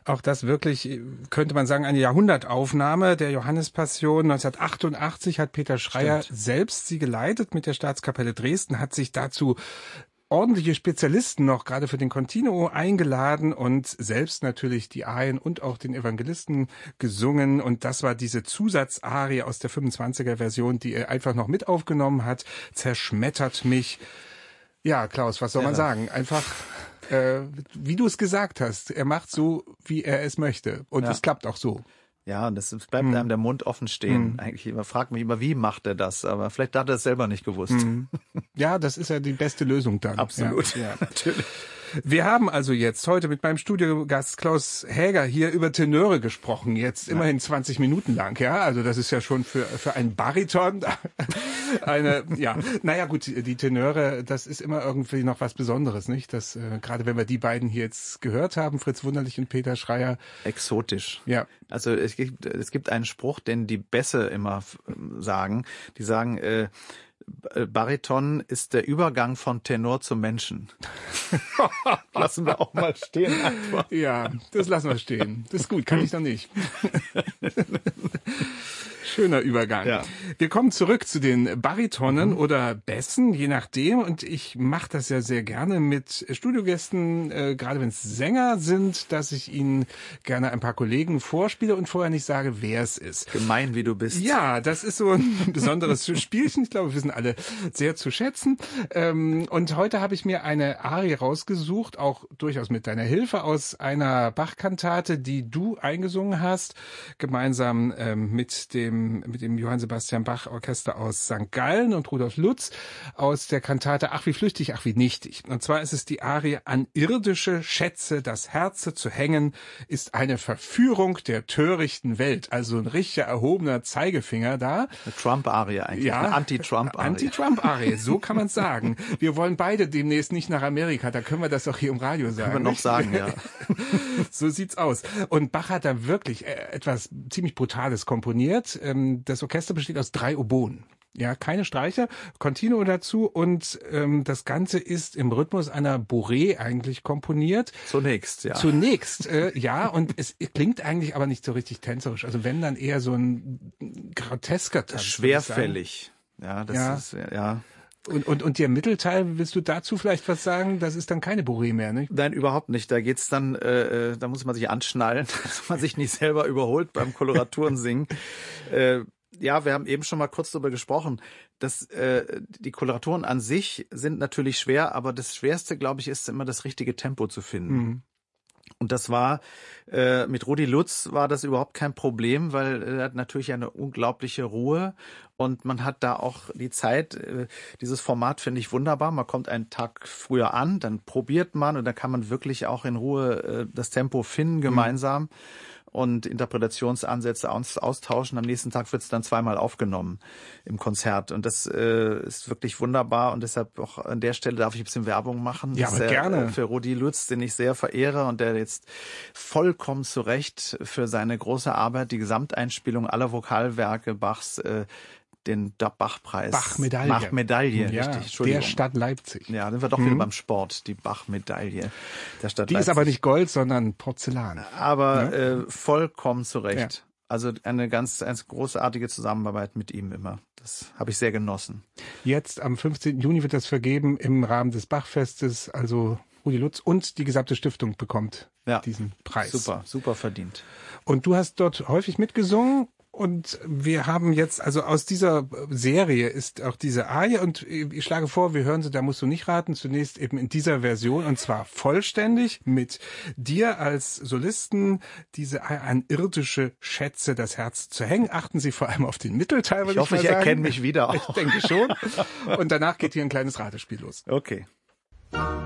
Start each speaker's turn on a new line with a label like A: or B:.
A: Auch das wirklich, könnte man sagen, eine Jahrhundertaufnahme der Johannespassion. 1988 hat Peter Schreyer selbst sie geleitet mit der Staatskapelle Dresden, hat sich dazu ordentliche Spezialisten noch gerade für den Continuo eingeladen und selbst natürlich die Arien und auch den Evangelisten gesungen. Und das war diese Zusatzarie aus der 25er-Version, die er einfach noch mit aufgenommen hat. Zerschmettert mich. Ja, Klaus, was soll man sagen? Einfach, wie du es gesagt hast, er macht so, wie er es möchte. Und es klappt auch so.
B: Ja, es bleibt einem der Mund offen stehen. Eigentlich fragt mich immer, wie macht er das? Aber vielleicht hat er es selber nicht gewusst.
A: Ja, das ist ja die beste Lösung dann.
B: Absolut,
A: ja.
B: Natürlich.
A: Wir haben also jetzt heute mit meinem Studiogast Klaus Häger hier über Tenöre gesprochen, jetzt immerhin 20 Minuten lang, ja, also das ist ja schon für einen Bariton naja gut, die Tenöre, das ist immer irgendwie noch was Besonderes, nicht? Das gerade wenn wir die beiden hier jetzt gehört haben, Fritz Wunderlich und Peter Schreyer.
B: Exotisch.
A: Ja.
B: Also es gibt einen Spruch, den die Bässe immer sagen, die sagen, Bariton ist der Übergang von Tenor zum Menschen. Lassen wir auch mal stehen einfach.
A: Ja, das lassen wir stehen. Das ist gut, kann ich noch nicht. Schöner Übergang. Ja. Wir kommen zurück zu den Baritonen oder Bässen, je nachdem. Und ich mache das ja sehr gerne mit Studiogästen, gerade wenn es Sänger sind, dass ich ihnen gerne ein paar Kollegen vorspiele und vorher nicht sage, wer es ist.
B: Gemein, wie du bist.
A: Ja, das ist so ein besonderes Spielchen. Ich glaube, wir sind alle sehr zu schätzen. Und heute habe ich mir eine Arie rausgesucht, auch durchaus mit deiner Hilfe, aus einer Bach-Kantate, die du eingesungen hast, gemeinsam mit dem Johann Sebastian Bach Orchester aus St. Gallen und Rudolf Lutz aus der Kantate Ach wie flüchtig, ach wie nichtig. Und zwar ist es die Arie An irdische Schätze das Herze zu hängen, ist eine Verführung der törichten Welt. Also ein richtiger erhobener Zeigefinger da.
B: Eine Trump-Arie eigentlich,
A: ja,
B: eine Anti-Trump-Arie.
A: Anti-Trump-Arie, so kann man es sagen. Wir wollen beide demnächst nicht nach Amerika, da können wir das auch hier im Radio sagen.
B: Können wir noch sagen, ja.
A: So sieht's aus. Und Bach hat da wirklich etwas ziemlich Brutales komponiert. Das Orchester besteht aus 3 Oboen. Ja, keine Streicher, Continuo dazu und das Ganze ist im Rhythmus einer Bourrée eigentlich komponiert.
B: Zunächst, ja.
A: Ja, und es klingt eigentlich aber nicht so richtig tänzerisch. Also wenn, dann eher so ein grotesker Tanz.
B: Schwerfällig. Ja, das ist, ja.
A: Und der Mittelteil, willst du dazu vielleicht was sagen? Das ist dann keine Bourrée mehr, nicht?
B: Nein, überhaupt nicht. Da geht's dann, da muss man sich anschnallen, dass man sich nicht selber überholt beim Koloraturen singen. Ja, wir haben eben schon mal kurz darüber gesprochen, dass die Koloraturen an sich sind natürlich schwer, aber das Schwerste, glaube ich, ist immer das richtige Tempo zu finden. Und das war, mit Rudi Lutz war das überhaupt kein Problem, weil er hat natürlich eine unglaubliche Ruhe und man hat da auch die Zeit, dieses Format finde ich wunderbar, man kommt einen Tag früher an, dann probiert man und dann kann man wirklich auch in Ruhe das Tempo finden gemeinsam. Und Interpretationsansätze austauschen. Am nächsten Tag wird es dann 2-mal aufgenommen im Konzert. Und das ist wirklich wunderbar. Und deshalb auch an der Stelle darf ich ein bisschen Werbung machen.
A: Ja, aber gerne.
B: Für Rudi Lutz, den ich sehr verehre und der jetzt vollkommen zu Recht für seine große Arbeit, die Gesamteinspielung aller Vokalwerke Bachs, den Bach-Preis.
A: Bach-Medaille.
B: Bach-Medaille,
A: ja,
B: richtig. Entschuldigung.
A: Der Stadt Leipzig.
B: Ja, sind wir doch wieder beim Sport. Die Bach-Medaille der Stadt
A: Die
B: Leipzig.
A: ist aber nicht Gold, sondern Porzellan.
B: Aber vollkommen zurecht.
A: Ja.
B: Also eine ganz großartige Zusammenarbeit mit ihm immer. Das habe ich sehr genossen.
A: Jetzt am 15. Juni wird das vergeben im Rahmen des Bachfestes. Also Rudi Lutz und die gesamte Stiftung bekommt diesen Preis.
B: Super verdient.
A: Und du hast dort häufig mitgesungen. Und wir haben jetzt, also aus dieser Serie ist auch diese Arie und ich schlage vor, wir hören sie, da musst du nicht raten, zunächst eben in dieser Version und zwar vollständig mit dir als Solisten, diese An irdische Schätze das Herz zu hängen. Achten Sie vor allem auf den Mittelteil,
B: ich hoffe, ich erkenne mich wieder.
A: Ich denke schon. Und danach geht hier ein kleines Ratespiel los.
B: Okay.